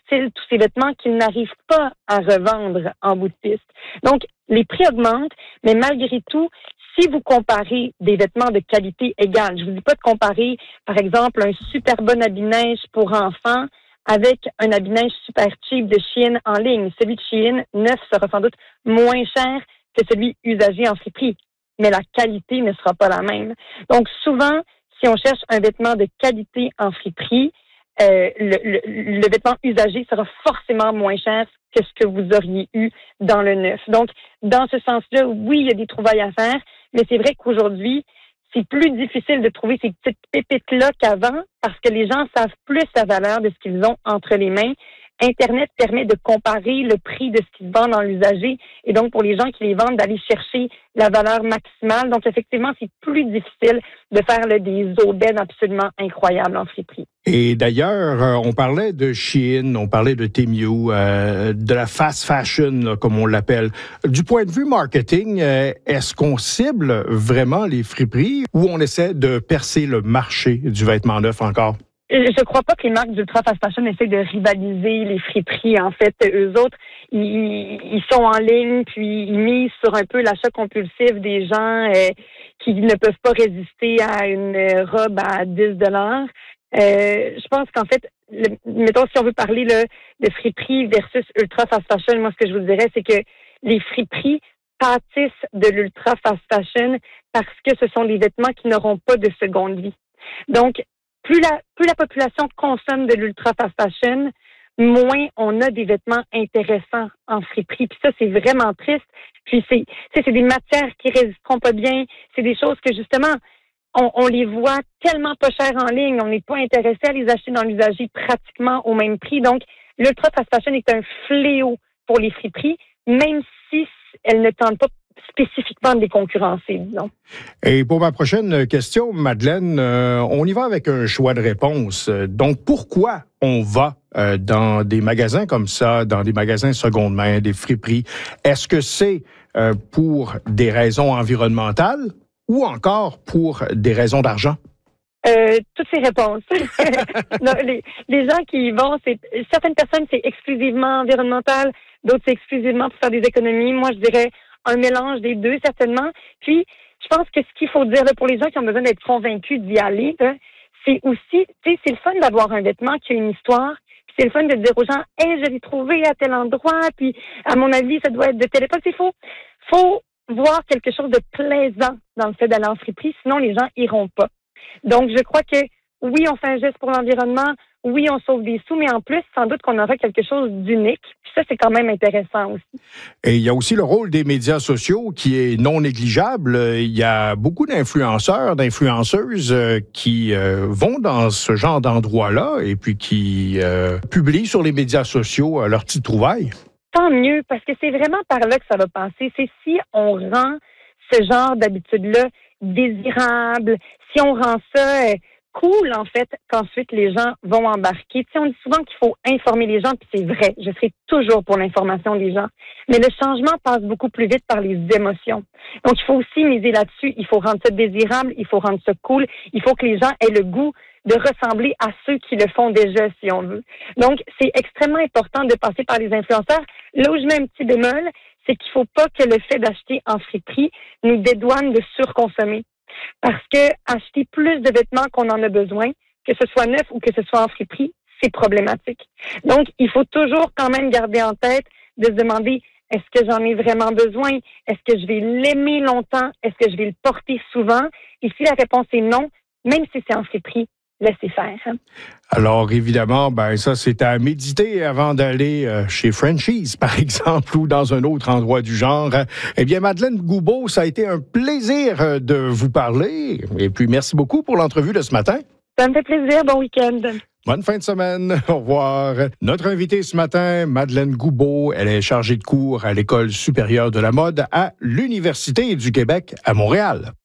styles, tous ces vêtements qu'ils n'arrivent pas à revendre en boutique. Donc, les prix augmentent, mais malgré tout, si vous comparez des vêtements de qualité égale, je vous dis pas de comparer, par exemple, un super bon habit-neige pour enfants avec un habit-neige super cheap de Shein en ligne. Celui de Shein, neuf, sera sans doute moins cher que celui usagé en friperie, mais la qualité ne sera pas la même. Donc, souvent, si on cherche un vêtement de qualité en friperie, le vêtement usagé sera forcément moins cher que ce que vous auriez eu dans le neuf. Donc, dans ce sens-là, oui, il y a des trouvailles à faire, mais c'est vrai qu'aujourd'hui, c'est plus difficile de trouver ces petites pépites-là qu'avant parce que les gens savent plus la valeur de ce qu'ils ont entre les mains. Internet permet de comparer le prix de ce qu'ils vendent en l'usager et donc pour les gens qui les vendent d'aller chercher la valeur maximale. Donc effectivement, c'est plus difficile de faire des aubaines absolument incroyables en friperie. Et d'ailleurs, on parlait de Shein, on parlait de Temu, de la fast fashion, là, comme on l'appelle. Du point de vue marketing, est-ce qu'on cible vraiment les friperies ou on essaie de percer le marché du vêtement neuf encore? Je crois pas que les marques d'ultra fast fashion essaient de rivaliser les friperies. En fait, eux autres, ils sont en ligne, puis ils misent sur un peu l'achat compulsif des gens qui ne peuvent pas résister à une robe à 10 $. Je pense qu'en fait, mettons si on veut parler là, de friperie versus ultra fast fashion, moi ce que je vous dirais, c'est que les friperies pâtissent de l'ultra fast fashion parce que ce sont des vêtements qui n'auront pas de seconde vie. Donc, plus la population consomme de l'ultra fast fashion, moins on a des vêtements intéressants en friperie. Puis ça, c'est vraiment triste. Puis c'est des matières qui résisteront pas bien. C'est des choses que justement, on les voit tellement pas chères en ligne. On n'est pas intéressé à les acheter dans l'usager pratiquement au même prix. Donc, l'ultra fast fashion est un fléau pour les friperies, même si elles ne tentent pas spécifiquement de les concurrencer, disons. Et pour ma prochaine question, Madeleine, on y va avec un choix de réponse. Donc, pourquoi on va dans des magasins comme ça, dans des magasins seconde main, des friperies? Est-ce que c'est pour des raisons environnementales ou encore pour des raisons d'argent? Toutes ces réponses. Non, les gens qui y vont, certaines personnes, c'est exclusivement environnemental, d'autres, c'est exclusivement pour faire des économies. Moi, je dirais un mélange des deux, certainement. Puis, je pense que ce qu'il faut dire là, pour les gens qui ont besoin d'être convaincus d'y aller, là, c'est aussi, tu sais, c'est le fun d'avoir un vêtement qui a une histoire. Puis c'est le fun de dire aux gens, hey, je l'ai trouvé à tel endroit. Puis, à mon avis, ça doit être de telle époque. Il faut voir quelque chose de plaisant dans le fait d'aller en friperie, sinon les gens iront pas. Donc, je crois que oui, on fait un geste pour l'environnement, oui, on sauve des sous, mais en plus, sans doute qu'on aura quelque chose d'unique. Puis ça, c'est quand même intéressant aussi. Et il y a aussi le rôle des médias sociaux qui est non négligeable. Il y a beaucoup d'influenceurs, d'influenceuses qui vont dans ce genre d'endroit-là et puis qui publient sur les médias sociaux leurs petites trouvailles. Tant mieux, parce que c'est vraiment par là que ça va passer. C'est si on rend ce genre d'habitude-là désirable, si on rend ça cool, en fait, qu'ensuite les gens vont embarquer. Tu sais, on dit souvent qu'il faut informer les gens, puis c'est vrai, je serai toujours pour l'information des gens. Mais le changement passe beaucoup plus vite par les émotions. Donc, il faut aussi miser là-dessus. Il faut rendre ça désirable, il faut rendre ça cool, il faut que les gens aient le goût de ressembler à ceux qui le font déjà, si on veut. Donc, c'est extrêmement important de passer par les influenceurs. Là où je mets un petit bémol, c'est qu'il faut pas que le fait d'acheter en friperie nous dédouane de surconsommer. Parce que acheter plus de vêtements qu'on en a besoin, que ce soit neuf ou que ce soit en friperie, c'est problématique. Donc, il faut toujours quand même garder en tête de se demander, est-ce que j'en ai vraiment besoin? Est-ce que je vais l'aimer longtemps? Est-ce que je vais le porter souvent? Et si la réponse est non, même si c'est en friperie, laissez faire. Hein? Alors, évidemment, ça, c'est à méditer avant d'aller chez Frenchies, par exemple, ou dans un autre endroit du genre. Eh bien, Madeleine Goubeau, ça a été un plaisir de vous parler. Et puis, merci beaucoup pour l'entrevue de ce matin. Ça me fait plaisir. Bon week-end. Bonne fin de semaine. Au revoir. Notre invitée ce matin, Madeleine Goubeau, elle est chargée de cours à l'École supérieure de la mode à l'Université du Québec à Montréal.